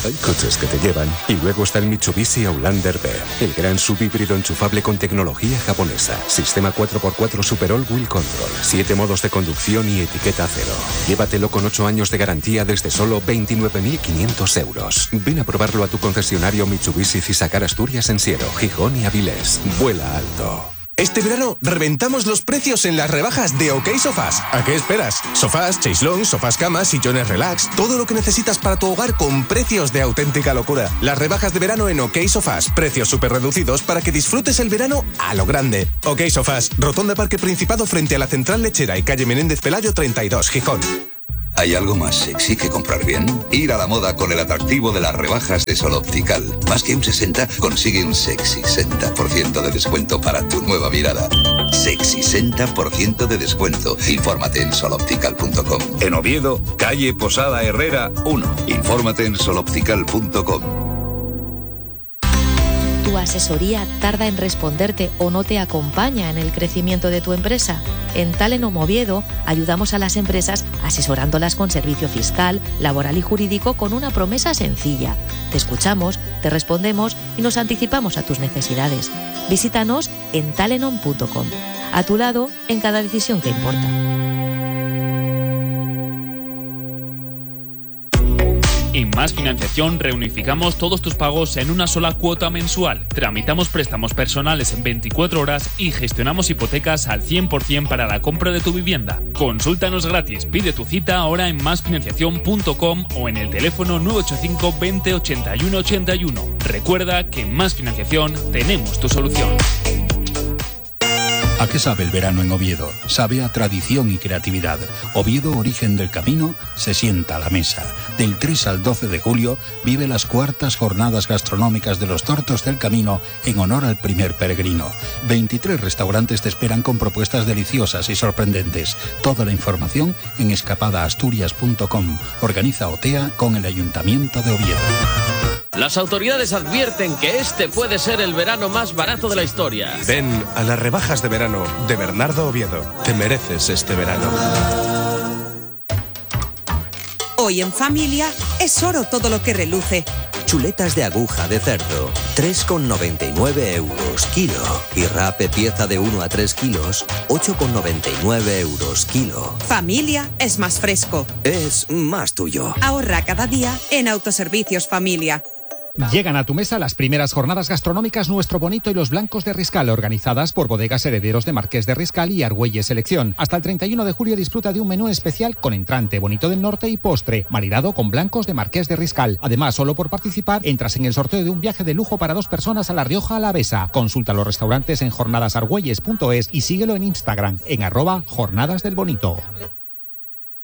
Hay coches que te llevan y luego está el Mitsubishi Outlander B, el gran subhíbrido enchufable con tecnología japonesa, sistema 4x4 Super All Wheel Control, 7 modos de conducción y etiqueta cero. Llévatelo con 8 años de garantía desde solo 29.500 euros. Ven a probarlo a tu concesionario Mitsubishi Cisakar Asturias en Siero, Gijón y Avilés. Vuela alto. Este verano reventamos los precios en las rebajas de OK Sofás. ¿A qué esperas? Sofás, chaislons, sofás camas, sillones relax, todo lo que necesitas para tu hogar con precios de auténtica locura. Las rebajas de verano en OK Sofás, precios súper reducidos para que disfrutes el verano a lo grande. OK Sofás, Rotonda Parque Principado frente a la Central Lechera y calle Menéndez Pelayo 32, Gijón. ¿Hay algo más sexy que comprar bien? Ir a la moda con el atractivo de las rebajas de Sol Optical. Más que un 60, consigue un sexy 60% de descuento para tu nueva mirada. Sexy 60% de descuento. Infórmate en soloptical.com. En Oviedo, calle Posada Herrera 1. Infórmate en soloptical.com. ¿Tu asesoría tarda en responderte o no te acompaña en el crecimiento de tu empresa? En Talenom Oviedo ayudamos a las empresas asesorándolas con servicio fiscal, laboral y jurídico con una promesa sencilla. Te escuchamos, te respondemos y nos anticipamos a tus necesidades. Visítanos en talenom.com. A tu lado en cada decisión que importa. En Más Financiación reunificamos todos tus pagos en una sola cuota mensual. Tramitamos préstamos personales en 24 horas y gestionamos hipotecas al 100% para la compra de tu vivienda. Consúltanos gratis, pide tu cita ahora en másfinanciación.com o en el teléfono 985 20 81 81. Recuerda que en Más Financiación tenemos tu solución. ¿A qué sabe el verano en Oviedo? Sabe a tradición y creatividad. Oviedo, origen del camino, se sienta a la mesa. Del 3 al 12 de julio vive las cuartas jornadas gastronómicas de los Tortos del Camino en honor al primer peregrino. 23 restaurantes te esperan con propuestas deliciosas y sorprendentes. Toda la información en escapadaasturias.com. Organiza OTEA con el Ayuntamiento de Oviedo. Las autoridades advierten que este puede ser el verano más barato de la historia. Ven a las rebajas de verano de Bernardo Oviedo. Te mereces este verano. Hoy en familia es oro todo lo que reluce. Chuletas de aguja de cerdo, 3,99 euros kilo. Y rape pieza de 1 a 3 kilos, 8,99 euros kilo. Familia es más fresco. Es más tuyo. Ahorra cada día en Autoservicios Familia. Llegan a tu mesa las primeras jornadas gastronómicas Nuestro Bonito y los Blancos de Riscal, organizadas por Bodegas Herederos de Marqués de Riscal y Argüelles Selección. Hasta el 31 de julio disfruta de un menú especial con entrante, bonito del norte y postre, maridado con blancos de Marqués de Riscal. Además, solo por participar, entras en el sorteo de un viaje de lujo para 2 personas a La Rioja Alavesa. Consulta los restaurantes en jornadasargüelles.es y síguelo en Instagram en @jornadasdelbonito.